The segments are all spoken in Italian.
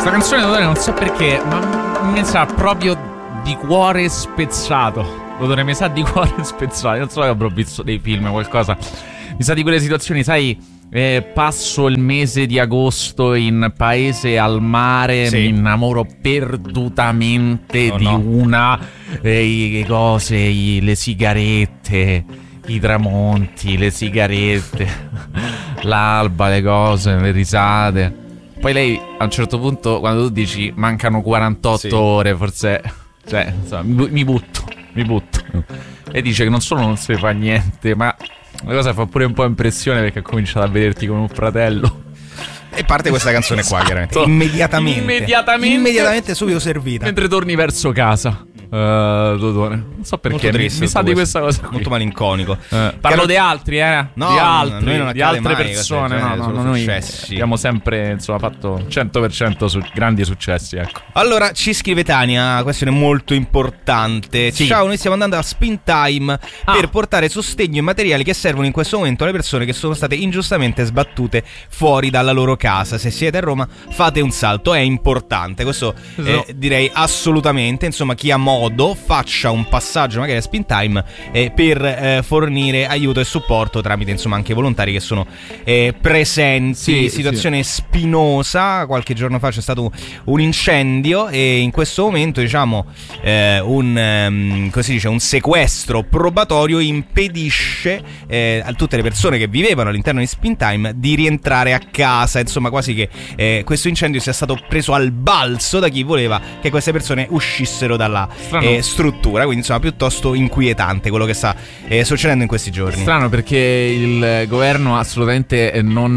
Questa canzone d'odore non so perché, ma mi sa proprio di cuore spezzato. L'odore mi sa di cuore spezzato. Non so che avrò visto dei film o qualcosa. Mi sa di quelle situazioni, sai, passo il mese di agosto in paese al mare, sì. Mi innamoro perdutamente di una, le cose, le sigarette, i tramonti, le sigarette, l'alba, le cose, le risate. Poi lei a un certo punto, quando tu dici mancano 48 sì. ore, forse, cioè, insomma, mi butto. E dice che non solo non si fa niente, ma la cosa fa pure un po' impressione perché ha cominciato a vederti come un fratello. E parte questa canzone qua, chiaramente. Immediatamente subito servita. Mentre torni verso casa. Dodone. Non so perché triste, mi sa di questa cosa qui. Molto malinconico. Parlo di altri, No, di altri, noi non di altre mai persone. sono Noi successi. abbiamo sempre, insomma, fatto 100% su grandi successi, ecco. Allora, ci scrive Tania, questione molto importante. Sì. Ciao, noi stiamo andando a Spin Time per portare sostegno e materiali che servono in questo momento alle persone che sono state ingiustamente sbattute fuori dalla loro casa. Se siete a Roma, fate un salto, è importante. Questo direi assolutamente. Insomma, chi ha modo faccia un passaggio magari a Spin Time per fornire aiuto e supporto tramite, insomma, anche volontari che sono presenti. Situazione spinosa. Qualche giorno fa c'è stato un incendio e in questo momento, diciamo, un sequestro probatorio impedisce a tutte le persone che vivevano all'interno di Spin Time di rientrare a casa. Insomma, quasi che questo incendio sia stato preso al balzo da chi voleva che queste persone uscissero dalla struttura. Quindi, insomma, piuttosto inquietante quello che sta succedendo in questi giorni. Strano, perché il governo assolutamente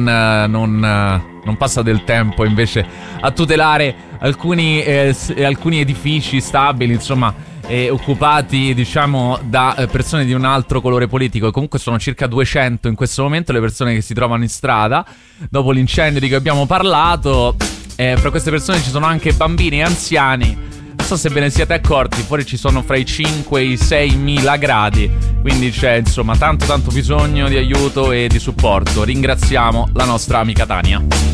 non passa del tempo invece a tutelare alcuni edifici stabili, insomma, occupati, diciamo, da persone di un altro colore politico. Comunque sono circa 200 in questo momento le persone che si trovano in strada dopo l'incendio di cui abbiamo parlato. Fra queste persone ci sono anche bambini e anziani. Non so se ve ne siete accorti, fuori ci sono fra i 5 e i 6.000 gradi, quindi c'è, insomma, tanto bisogno di aiuto e di supporto. Ringraziamo la nostra amica Tania.